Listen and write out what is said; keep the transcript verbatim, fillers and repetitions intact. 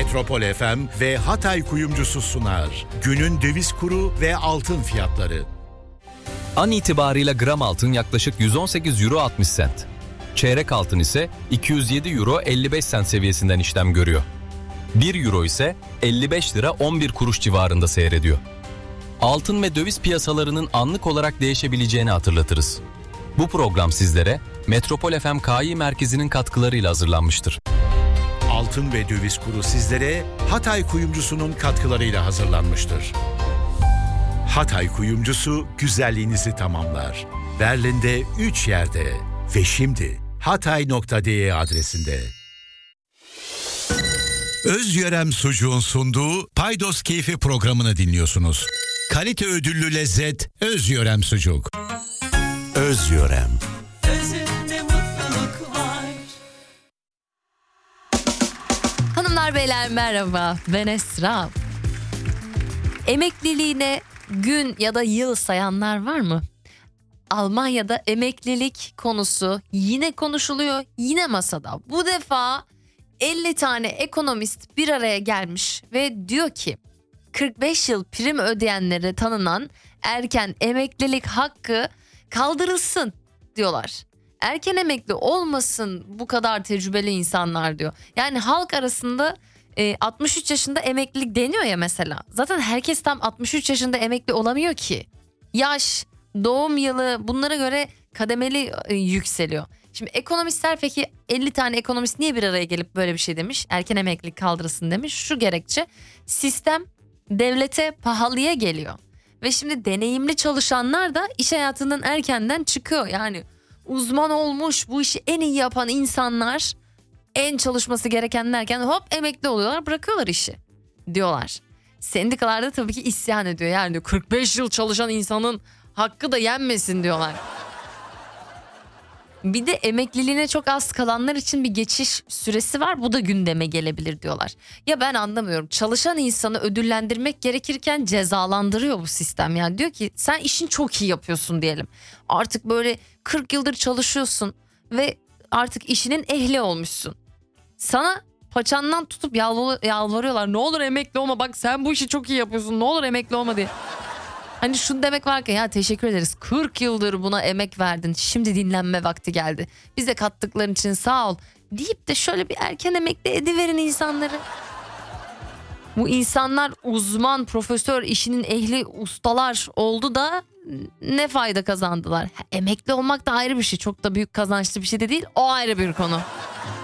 Metropol F M ve Hatay Kuyumcusu sunar. Günün döviz kuru ve altın fiyatları. An itibarıyla gram altın yaklaşık yüz on sekiz euro altmış sent. Çeyrek altın ise iki yüz yedi euro elli beş sent seviyesinden işlem görüyor. bir euro ise elli beş lira on bir kuruş civarında seyrediyor. Altın ve döviz piyasalarının anlık olarak değişebileceğini hatırlatırız. Bu program sizlere Metropol F M K İ Merkezi'nin katkılarıyla hazırlanmıştır. Altın ve döviz kuru sizlere Hatay Kuyumcusu'nun katkılarıyla hazırlanmıştır. Hatay Kuyumcusu güzelliğinizi tamamlar. Berlin'de üç yerde ve şimdi hatay nokta de adresinde. Özyörem Sucuğun sunduğu Paydos Keyfi programını dinliyorsunuz. Kalite ödüllü lezzet Özyörem Sucuk. Özyörem. Özünde mutluluk var. Hanımlar beyler merhaba, ben Esra. Emekliliğine gün ya da yıl sayanlar var mı? Almanya'da emeklilik konusu yine konuşuluyor, yine masada. Bu defa elli tane ekonomist bir araya gelmiş ve diyor ki kırk beş yıl prim ödeyenlere tanınan erken emeklilik hakkı kaldırılsın diyorlar. Erken emekli olmasın bu kadar tecrübeli insanlar diyor. Yani halk arasında e, altmış üç yaşında emeklilik deniyor ya mesela. Zaten herkes tam altmış üç yaşında emekli olamıyor ki. Yaş, doğum yılı bunlara göre kademeli e, yükseliyor. Şimdi ekonomistler peki elli tane ekonomist niye bir araya gelip böyle bir şey demiş? Erken emeklilik kaldırılsın demiş. Şu gerekçe, sistem devlete pahalıya geliyor. Ve şimdi deneyimli çalışanlar da iş hayatından erkenden çıkıyor. Yani uzman olmuş, bu işi en iyi yapan insanlar en çalışması gerekenlerken hop emekli oluyorlar, bırakıyorlar işi diyorlar. Sendikalar da tabii ki isyan ediyor. Yani diyor, kırk beş yıl çalışan insanın hakkı da yenmesin diyorlar. Bir de emekliliğine çok az kalanlar için bir geçiş süresi var. Bu da gündeme gelebilir diyorlar. Ya ben anlamıyorum. Çalışan insanı ödüllendirmek gerekirken cezalandırıyor bu sistem. Yani diyor ki sen işin çok iyi yapıyorsun diyelim. Artık böyle kırk yıldır çalışıyorsun ve artık işinin ehli olmuşsun. Sana paçandan tutup yalvarıyorlar. Ne olur emekli olma, bak sen bu işi çok iyi yapıyorsun, ne olur emekli olma diye. Hani şunu demek var ki ya teşekkür ederiz, kırk yıldır buna emek verdin, şimdi dinlenme vakti geldi, bize kattıkların için sağ ol deyip de şöyle bir erken emekli ediverin insanları. Bu insanlar uzman, profesör, işinin ehli ustalar oldu da ne fayda kazandılar? Emekli olmak da ayrı bir şey, çok da büyük kazançlı bir şey de değil, o ayrı bir konu.